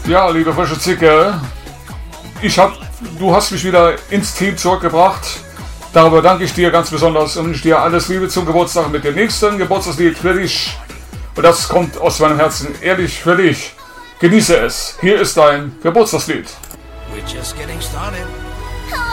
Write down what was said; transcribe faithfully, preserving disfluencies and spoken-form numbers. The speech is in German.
Ja, liebe frische Zicke, ich hab, du hast mich wieder ins Team zurückgebracht. Darüber danke ich dir ganz besonders und wünsche dir alles Liebe zum Geburtstag mit dem nächsten Geburtstagslied für dich. Und das kommt aus meinem Herzen ehrlich für dich. Genieße es. Hier ist dein Geburtstagslied. We're just getting started.